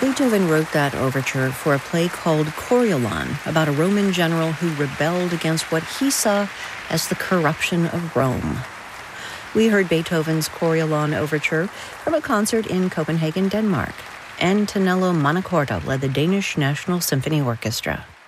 Beethoven wrote that overture for a play called Coriolan, about a Roman general who rebelled against what he saw as the corruption of Rome. We heard Beethoven's Coriolan overture from a concert in Copenhagen, Denmark. Antonello Manacorta led the Danish National Symphony Orchestra.